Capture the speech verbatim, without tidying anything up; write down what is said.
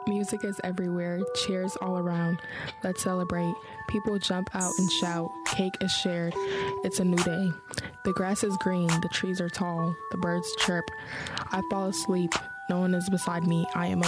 Music is everywhere, cheers all around. Let's celebrate. People jump out and shout. Cake is shared. It's a new day. The grass is green, the trees are tall, the birds chirp. I fall asleep. No one is beside me. I am